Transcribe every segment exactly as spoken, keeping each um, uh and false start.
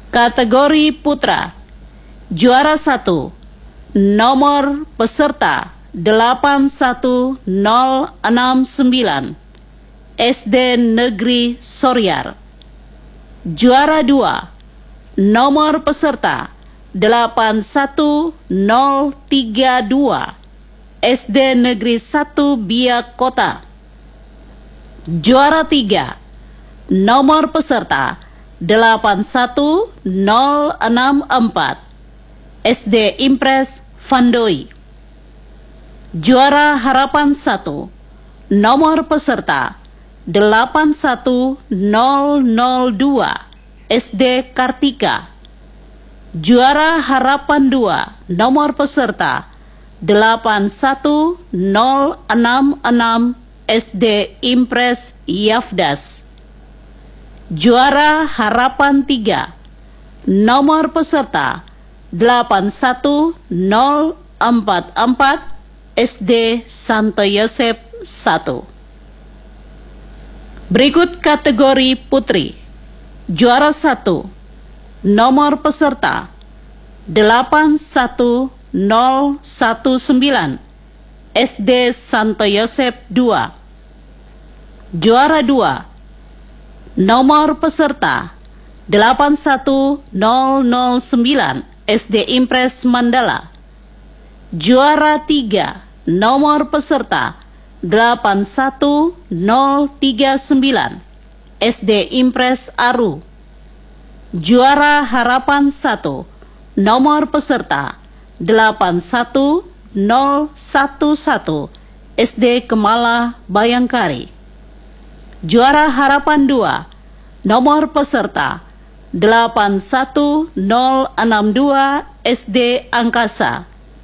Kategori Putra, juara satu, nomor peserta delapan satu nol enam sembilan, S D Negeri Soryar. Juara dua, nomor peserta delapan satu nol tiga dua, S D Negeri satu Biak Kota. Juara tiga, nomor peserta delapan satu nol enam empat, S D Impres Vandoi. Juara Harapan satu, nomor peserta delapan satu nol nol dua, S D Kartika. Juara Harapan dua, nomor peserta delapan satu nol enam enam, S D Impres Yafdas. Juara Harapan tiga, nomor peserta delapan satu nol empat empat, S D Santo Yosef satu. Berikut kategori putri. Juara satu, nomor peserta delapan satu nol satu sembilan, S D Santo Yosef dua. Juara dua, nomor peserta delapan satu nol nol sembilan, S D Impres Mandala. Juara tiga, nomor peserta delapan satu nol tiga sembilan, S D Impres Aru. Juara Harapan satu, nomor peserta delapan satu nol satu satu, S D Kemala Bayangkari. Juara Harapan dua, nomor peserta delapan satu nol enam dua, S D Angkasa.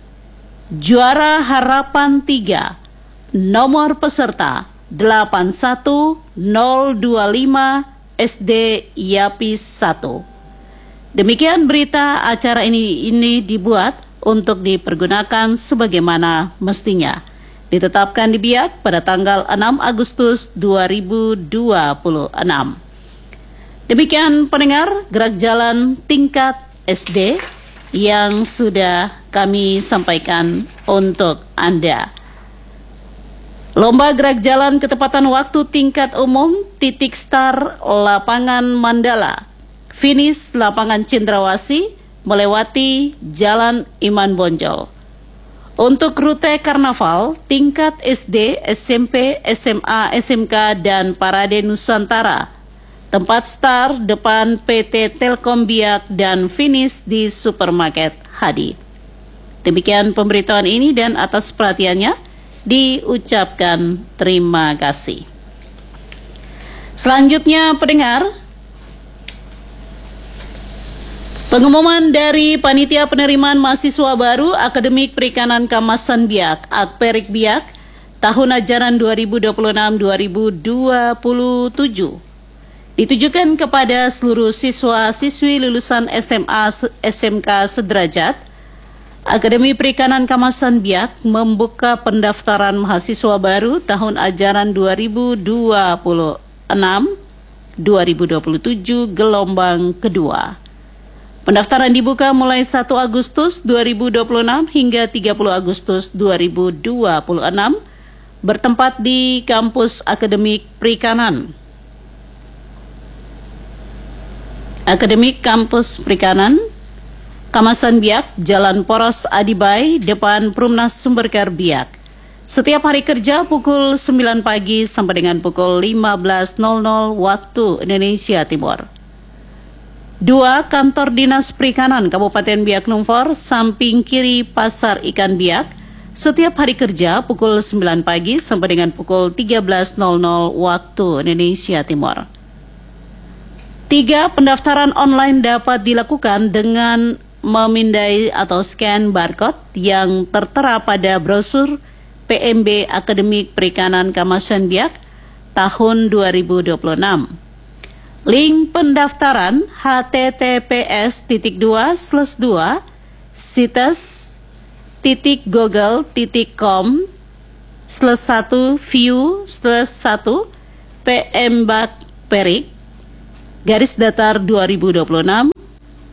Juara Harapan tiga, nomor peserta delapan satu nol dua lima, S D Yapis satu. Demikian berita acara ini ini dibuat untuk dipergunakan sebagaimana mestinya. Ditetapkan di Biak pada tanggal enam Agustus dua ribu dua puluh enam. Demikian pendengar gerak jalan tingkat S D yang sudah kami sampaikan untuk Anda. Lomba gerak jalan ketepatan waktu tingkat umum titik start lapangan Mandala, finish lapangan Cendrawasih melewati Jalan Iman Bonjol. Untuk rute karnaval tingkat S D, S M P, S M A, S M K dan Parade Nusantara. Tempat start depan P T Telkom Biak dan finish di Supermarket Hadi. Demikian pemberitahuan ini dan atas perhatiannya diucapkan terima kasih. Selanjutnya pendengar, pengumuman dari Panitia Penerimaan Mahasiswa Baru Akademik Perikanan Kamasan Biak, Akperik Biak, tahun ajaran dua ribu dua puluh enam dua ribu dua puluh tujuh. Ditujukan kepada seluruh siswa-siswi lulusan S M A S M K sederajat. Akademi Perikanan Kamasan Biak membuka pendaftaran mahasiswa baru tahun ajaran dua ribu dua puluh enam dua ribu dua puluh tujuh gelombang kedua. Pendaftaran dibuka mulai satu Agustus dua ribu dua puluh enam hingga tiga puluh Agustus dua ribu dua puluh enam bertempat di Kampus Akademik Perikanan. Akademik Kampus Perikanan Kamasan Biak, Jalan Poros Adibai, depan Perumnas Sumberkar Biak. Setiap hari kerja pukul sembilan pagi sampai dengan pukul lima belas nol nol waktu Indonesia Timur. Dua, Kantor Dinas Perikanan Kabupaten Biak Numfor, samping kiri Pasar Ikan Biak. Setiap hari kerja pukul sembilan pagi sampai dengan pukul tiga belas nol nol waktu Indonesia Timur. Tiga, pendaftaran online dapat dilakukan dengan memindai atau scan barcode yang tertera pada brosur P M B Akademik Perikanan Kamasan Biak tahun dua ribu dua puluh enam. Link pendaftaran h t t p s titik dua slash dua sites titik google titik com slash satu view slash satu p m bak perik garis datar dua ribu dua puluh enam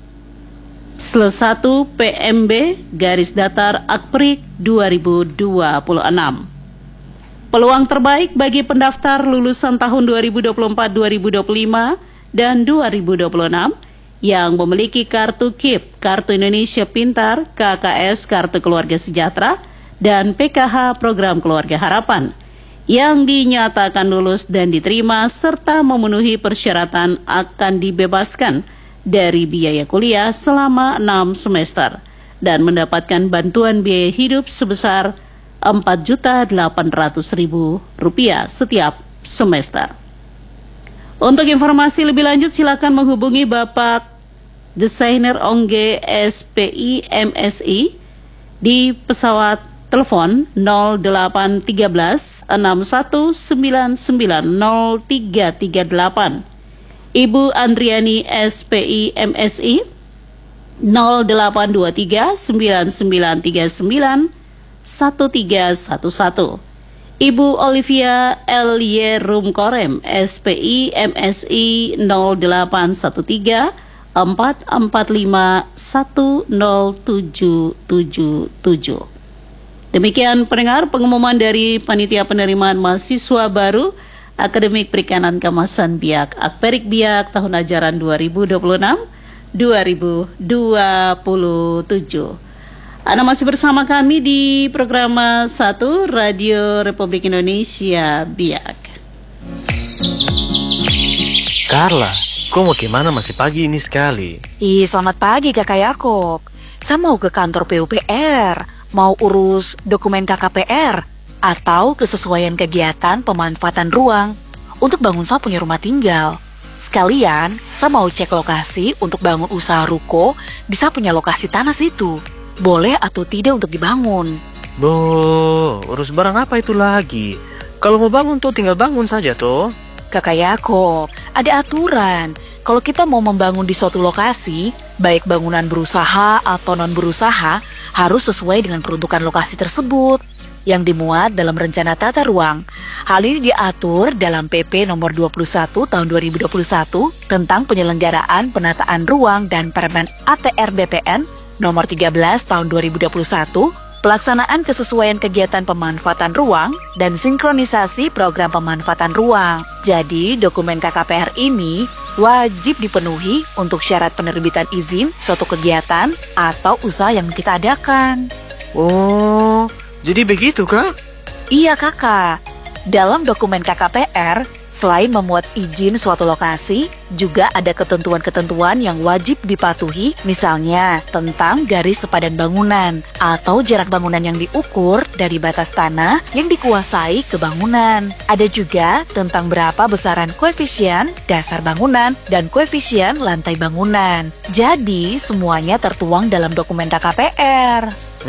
Sle satu P M B garis datar Akprik dua ribu dua puluh enam. Peluang terbaik bagi pendaftar lulusan tahun dua ribu dua puluh empat dua ribu dua puluh lima dan dua ribu dua puluh enam yang memiliki kartu K I P, Kartu Indonesia Pintar, K K S Kartu Keluarga Sejahtera, dan P K H Program Keluarga Harapan yang dinyatakan lulus dan diterima serta memenuhi persyaratan akan dibebaskan dari biaya kuliah selama enam semester dan mendapatkan bantuan biaya hidup sebesar empat juta delapan ratus ribu rupiah setiap semester. Untuk informasi lebih lanjut silakan menghubungi Bapak Desainer Ongge S P I M S I di pesawat telepon nol delapan satu tiga enam satu sembilan sembilan nol tiga tiga delapan. Ibu Andriani S P I M S I nol delapan dua tiga sembilan sembilan tiga sembilan satu tiga satu satu. Ibu Olivia L Y Rumkorem S P I M S I nol delapan satu tiga empat empat lima satu nol tujuh tujuh tujuh. Demikian pendengar pengumuman dari Panitia Penerimaan Mahasiswa Baru Akademik Perikanan Kamasan Biak Akperik Biak tahun ajaran dua ribu dua puluh enam dua ribu dua puluh tujuh. Anda masih bersama kami di program satu Radio Republik Indonesia Biak. Carla, kau mau kemana masih pagi ini sekali? Ih, selamat pagi Kakak Yakob. Saya mau ke kantor P U P R, mau urus dokumen K K P R atau kesesuaian kegiatan pemanfaatan ruang untuk bangun saya punya rumah tinggal. Sekalian, saya mau cek lokasi untuk bangun usaha ruko di saya punya lokasi tanah situ. Boleh atau tidak untuk dibangun? Boh, urus barang apa itu lagi? Kalau mau bangun tuh tinggal bangun saja toh. Kakak Yakob, ada aturan. Kalau kita mau membangun di suatu lokasi, baik bangunan berusaha atau non-berusaha, harus sesuai dengan peruntukan lokasi tersebut yang dimuat dalam rencana tata ruang. Hal ini diatur dalam P P nomor dua puluh satu tahun dua ribu dua puluh satu tentang penyelenggaraan penataan ruang dan Permen A T R B P N nomor tiga belas tahun dua ribu dua puluh satu, pelaksanaan kesesuaian kegiatan pemanfaatan ruang dan sinkronisasi program pemanfaatan ruang. Jadi, dokumen K K P R ini wajib dipenuhi untuk syarat penerbitan izin suatu kegiatan atau usaha yang kita adakan. Oh, jadi begitu Kak? Iya Kakak, dalam dokumen K K P R, selain memuat izin suatu lokasi, juga ada ketentuan-ketentuan yang wajib dipatuhi, misalnya tentang garis sepadan bangunan atau jarak bangunan yang diukur dari batas tanah yang dikuasai ke bangunan. Ada juga tentang berapa besaran koefisien dasar bangunan dan koefisien lantai bangunan. Jadi, semuanya tertuang dalam dokumen K K P R.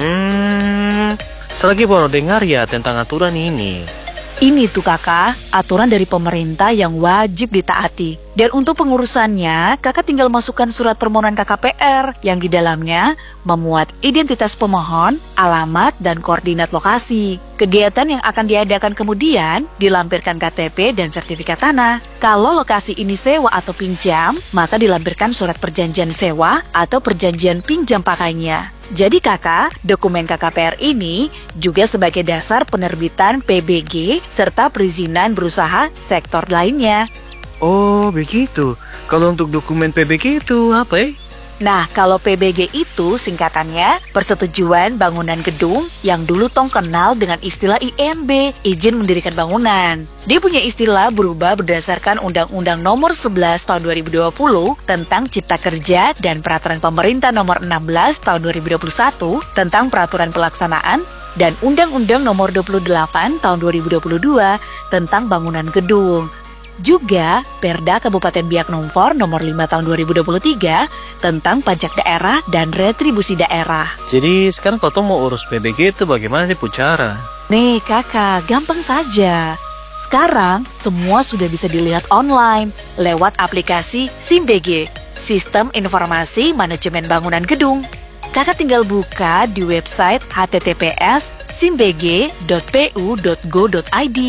Hmm, selagi baru dengar ya tentang aturan ini. Ini tuh kakak, aturan dari pemerintah yang wajib ditaati. Dan untuk pengurusannya, kakak tinggal masukkan surat permohonan K K P R yang di dalamnya memuat identitas pemohon, alamat, dan koordinat lokasi. Kegiatan yang akan diadakan kemudian dilampirkan K T P dan sertifikat tanah. Kalau lokasi ini sewa atau pinjam, maka dilampirkan surat perjanjian sewa atau perjanjian pinjam pakainya. Jadi kakak, dokumen K K P R ini juga sebagai dasar penerbitan P B G serta perizinan berusaha sektor lainnya. Oh begitu. Kalau untuk dokumen P B G itu apa ya? Nah, kalau P B G itu singkatannya Persetujuan Bangunan Gedung yang dulu tong kenal dengan istilah I M B, Izin Mendirikan Bangunan. Dia punya istilah berubah berdasarkan Undang-Undang Nomor sebelas Tahun dua ribu dua puluh tentang Cipta Kerja dan Peraturan Pemerintah Nomor enam belas Tahun dua ribu dua puluh satu tentang Peraturan Pelaksanaan dan Undang-Undang Nomor dua puluh delapan Tahun dua ribu dua puluh dua tentang Bangunan Gedung. Juga Perda Kabupaten Biak Numfor Nomor lima Tahun dua ribu dua puluh tiga tentang pajak daerah dan retribusi daerah. Jadi sekarang kalau mau urus P B G itu bagaimana nih cara? Nih kakak, gampang saja. Sekarang semua sudah bisa dilihat online lewat aplikasi SIMBG, Sistem Informasi Manajemen Bangunan Gedung. Kakak tinggal buka di website h t t p s simbg dot p u dot go dot i d.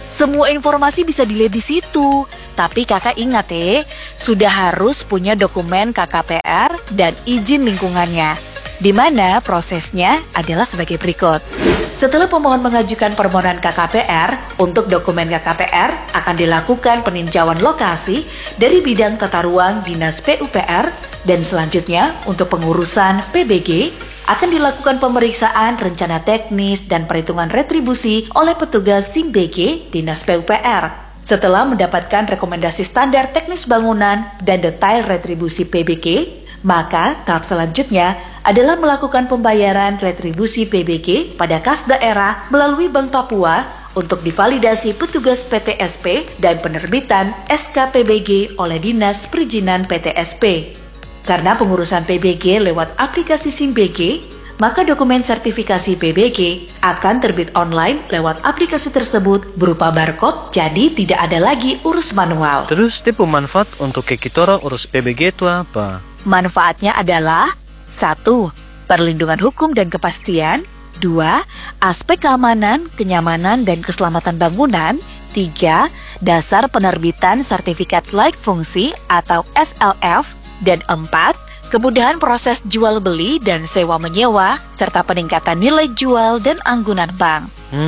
Semua informasi bisa dilihat di situ. Tapi kakak ingat ya, sudah harus punya dokumen K K P R dan izin lingkungannya. Di mana prosesnya adalah sebagai berikut. Setelah pemohon mengajukan permohonan K K P R, untuk dokumen K K P R akan dilakukan peninjauan lokasi dari bidang tata ruang Dinas P U P R, dan selanjutnya untuk pengurusan P B G akan dilakukan pemeriksaan rencana teknis dan perhitungan retribusi oleh petugas SIM B G Dinas P U P R. Setelah mendapatkan rekomendasi standar teknis bangunan dan detail retribusi P B G, maka tahap selanjutnya adalah melakukan pembayaran retribusi P B G pada kas daerah melalui Bank Papua untuk divalidasi petugas P T S P dan penerbitan S K P B G oleh Dinas Perizinan P T S P. Karena pengurusan P B G lewat aplikasi SIM B G, maka dokumen sertifikasi P B G akan terbit online lewat aplikasi tersebut berupa barcode, jadi tidak ada lagi urus manual. Terus tipe manfaat untuk kita orang urus P B G itu apa? Manfaatnya adalah satu. Perlindungan hukum dan kepastian. Dua. Aspek keamanan, kenyamanan, dan keselamatan bangunan. Tiga. Dasar penerbitan sertifikat layak fungsi atau S L F. Dan empat. Kemudahan proses jual beli dan sewa menyewa, serta peningkatan nilai jual dan anggunan bank.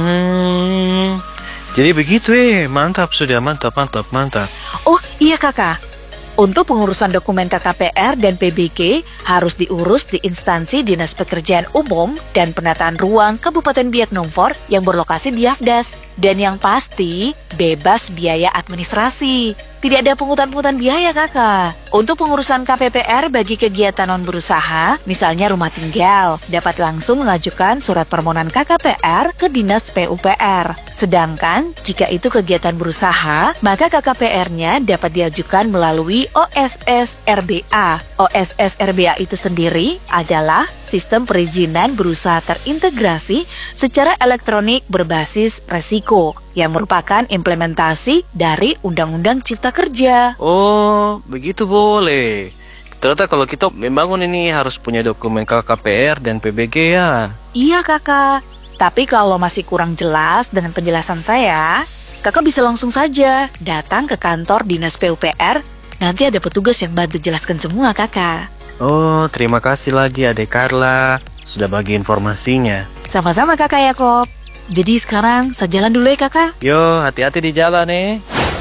Hmm, jadi begitu eh, mantap sudah, mantap, mantap, mantap. Oh iya kakak, untuk pengurusan dokumen K K P R dan P B G harus diurus di instansi Dinas Pekerjaan Umum dan Penataan Ruang Kabupaten Biak Numfor yang berlokasi di Afdas. Dan yang pasti, bebas biaya administrasi. Tidak ada pungutan-pungutan biaya kakak. Untuk pengurusan K P P R bagi kegiatan non-berusaha, misalnya rumah tinggal, dapat langsung mengajukan surat permohonan K K P R ke Dinas P U P R. Sedangkan jika itu kegiatan berusaha, maka K K P R-nya dapat diajukan melalui O S S R B A. O S S R B A itu sendiri adalah sistem perizinan berusaha terintegrasi secara elektronik berbasis resiko, yang merupakan implementasi dari Undang-Undang Cipta Kerja. Oh, begitu boleh. Ternyata kalau kita membangun ini harus punya dokumen K K P R dan P B G ya. Iya kakak, tapi kalau masih kurang jelas dengan penjelasan saya, kakak bisa langsung saja datang ke kantor Dinas P U P R. Nanti ada petugas yang bantu jelaskan semua kakak. Oh, terima kasih lagi Adek Carla sudah bagi informasinya. Sama-sama kakak Yakob. Jadi sekarang saya jalan dulu ya kakak. Yo, hati-hati di jalan eh.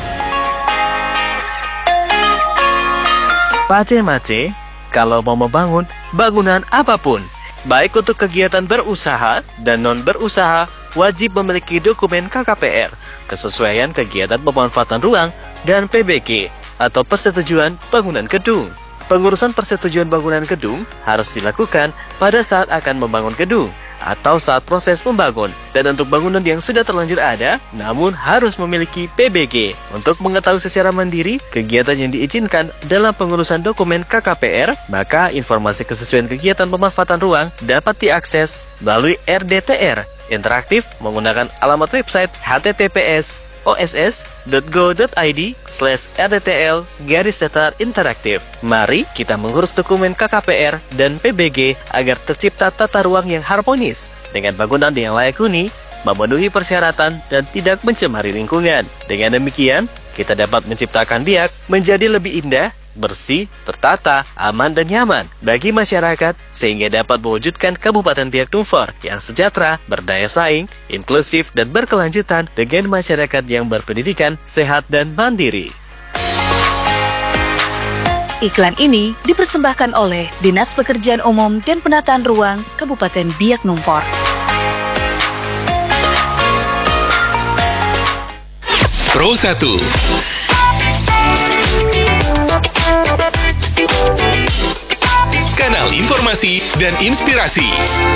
Mace-mace, kalau mau membangun bangunan apapun, baik untuk kegiatan berusaha dan non-berusaha, wajib memiliki dokumen K K P R, kesesuaian kegiatan pemanfaatan ruang, dan P B G atau persetujuan bangunan gedung. Pengurusan persetujuan bangunan gedung harus dilakukan pada saat akan membangun gedung atau saat proses membangun, dan untuk bangunan yang sudah terlanjur ada namun harus memiliki P B G. Untuk mengetahui secara mandiri kegiatan yang diizinkan dalam pengurusan dokumen K K P R, maka informasi kesesuaian kegiatan pemanfaatan ruang dapat diakses melalui R D T R interaktif menggunakan alamat website h t t p s o s s dot go dot i d slash r d t l garis datar interaktif. Mari kita mengurus dokumen K K P R dan P B G agar tercipta tata ruang yang harmonis dengan bangunan yang layak huni, memenuhi persyaratan, dan tidak mencemari lingkungan. Dengan demikian, kita dapat menciptakan Biak menjadi lebih indah, bersih, tertata, aman, dan nyaman bagi masyarakat, sehingga dapat mewujudkan Kabupaten Biak Numfor yang sejahtera, berdaya saing, inklusif, dan berkelanjutan dengan masyarakat yang berpendidikan, sehat, dan mandiri. Iklan ini dipersembahkan oleh Dinas Pekerjaan Umum dan Penataan Ruang Kabupaten Biak Numfor. Pro satu. Kanal informasi dan inspirasi.